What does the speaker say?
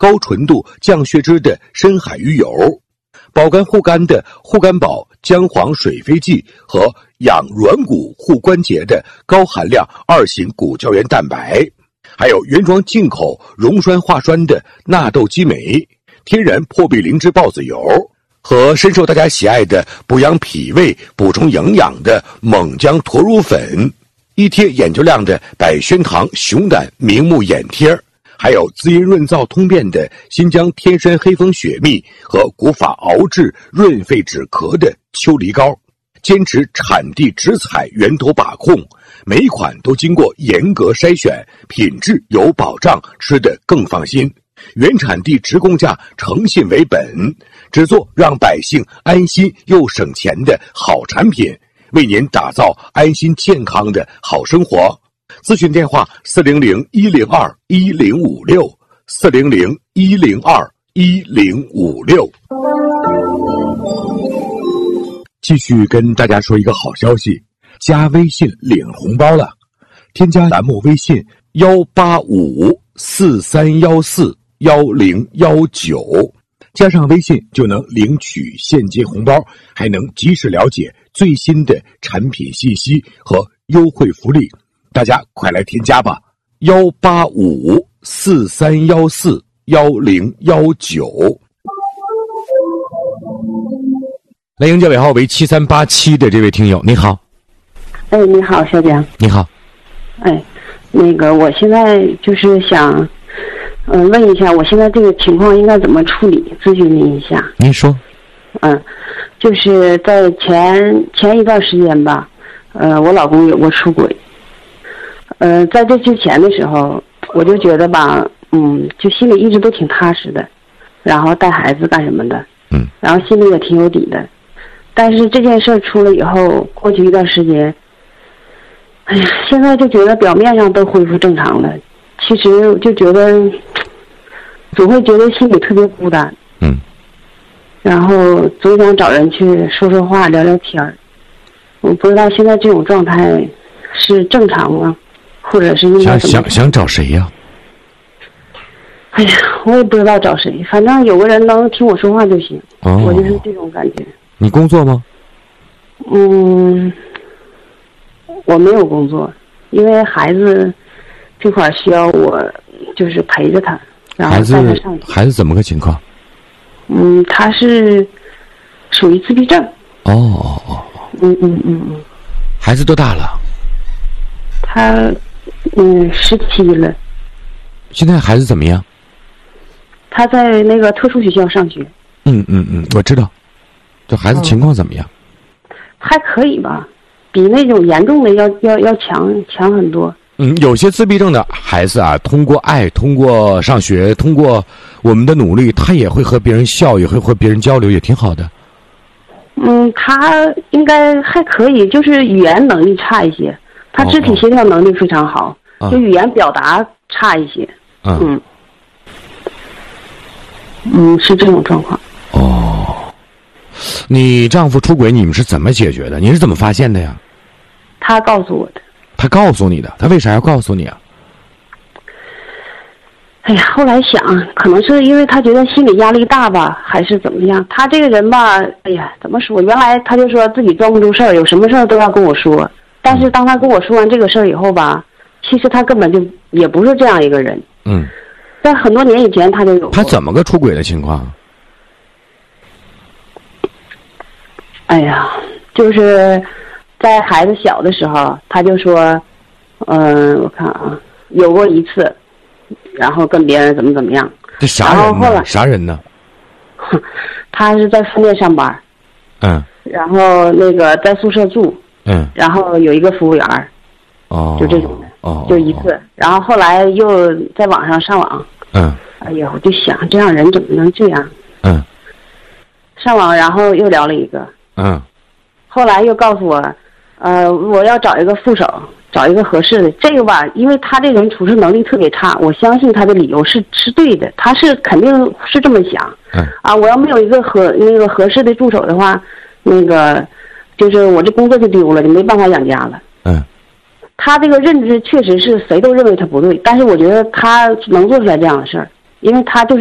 高纯度降血脂的深海鱼油，保肝护肝的护肝宝姜黄水飞剂和养软骨护关节的高含量2型骨胶原蛋白，还有原装进口溶栓化酸的纳豆激酶、天然破壁灵芝孢子油和深受大家喜爱的补养脾胃、补充营养的锰姜驼乳粉，一贴眼球亮的百宣堂熊胆明目眼贴，还有滋阴润燥通便的新疆天山黑蜂雪蜜和古法熬制润肺止咳的秋梨膏，坚持产地直采源头把控，每一款都经过严格筛选，品质有保障，吃得更放心。原产地直供价，诚信为本，只做让百姓安心又省钱的好产品，为您打造安心健康的好生活。咨询电话400-102-1056 400-102-1056。继续跟大家说一个好消息，加微信领红包了，添加栏目微信18543141019，加上微信就能领取现金红包，还能及时了解最新的产品信息和优惠福利，大家快来添加吧，18543141019。来迎接尾号为7387的这位听友，你好。 哎，你好，小蒋。 你好。 哎，我现在就是想，问一下，我现在这个情况应该怎么处理？咨询您一下。 您说。 就是在前一段时间吧，我老公有过出轨。在这之前的时候，我就觉得吧，就心里一直都挺踏实的，然后带孩子干什么的，然后心里也挺有底的。但是这件事出了以后，过去一段时间，哎呀，现在就觉得表面上都恢复正常了，其实就觉得总会觉得心里特别孤单，然后总想找人去说说话、聊聊天儿。我不知道现在这种状态是正常吗，或者是应该怎么想找谁呀？ 哎呀，我也不知道找谁，反正有个人能听我说话就行。我就是这种感觉。 你工作吗？ 我没有工作，因为孩子这块需要我就是陪着他，然后带他上学。 孩子怎么个情况？ 他是属于自闭症。 孩子多大了？ 他17了。 现在孩子怎么样？ 他在那个特殊学校上学。 我知道。这孩子情况怎么样？ 还可以吧，比那种严重的要强很多。 有些自闭症的孩子啊，通过爱，通过上学，通过我们的努力，他也会和别人笑，也会和别人交流，也挺好的。 他应该还可以，就是语言能力差一些，他肢体协调能力非常好，就语言表达差一些。是这种状况。 你丈夫出轨，你们是怎么解决的？你是怎么发现的呀？ 他告诉我的。 他告诉你的？他为啥要告诉你啊？ 哎呀，后来想，可能是因为他觉得心理压力大吧，还是怎么样？他这个人吧，哎呀，怎么说？原来他就说自己装不住事儿，有什么事儿都要跟我说。但是当他跟我说完这个事儿以后吧，其实他根本就也不是这样一个人。在很多年以前他就有过。 他怎么个出轨的情况？ 哎呀，就是在孩子小的时候，他就说，我看啊，有过一次，然后跟别人怎么样。 这啥人呢？啥人呢？ 他是在饭店上班。然后在宿舍住。然后有一个服务员。就这种的。就一次，然后后来又在网上上网。哎呀，我就想，这样人怎么能这样？上网，然后又聊了一个。后来又告诉我，我要找一个副手，找一个合适的。这个吧，因为他这个人处事能力特别差，我相信他的理由是对的，他是肯定是这么想。我要没有一个合适的助手的话，就是我这工作就丢了，就没办法养家了。他这个认知确实是谁都认为他不对，但是我觉得他能做出来这样的事儿，因为他就是。